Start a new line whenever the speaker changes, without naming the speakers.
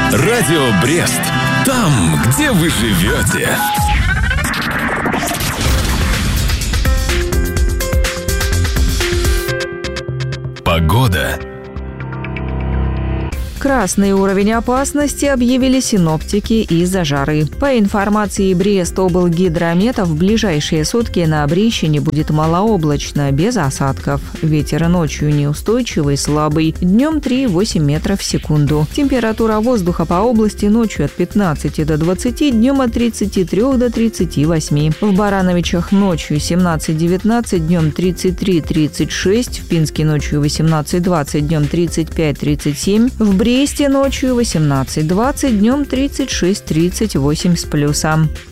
Радио Брест. Там, где вы живете. Погода.
Красный уровень опасности объявили синоптики из-за жары. По информации Брест-облгидромета, в ближайшие сутки на Брещине будет малооблачно, без осадков. Ветер ночью неустойчивый, слабый, днем 3,8 метров в секунду. Температура воздуха по области ночью от 15 до 20, днем от 33 до 38. В Барановичах ночью 17-19, днем 33-36, в Пинске ночью 18-20, днем 35-37, в Бресте ночью 18-20, днем 36-38 с плюсом.